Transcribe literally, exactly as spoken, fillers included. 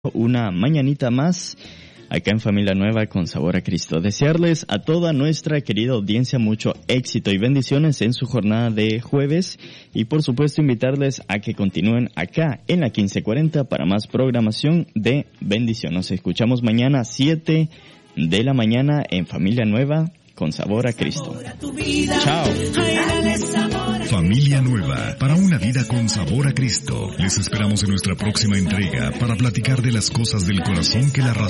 Una mañanita más acá en Familia Nueva con Sabor a Cristo. Desearles a toda nuestra querida audiencia mucho éxito y bendiciones en su jornada de jueves y por supuesto invitarles a que continúen acá en la quince cuarenta para más programación de bendición. Nos escuchamos mañana a siete de la mañana en Familia Nueva con Sabor a Cristo. Chao. Familia Nueva, para una vida con sabor a Cristo. Les esperamos en nuestra próxima entrega para platicar de las cosas del corazón que la razón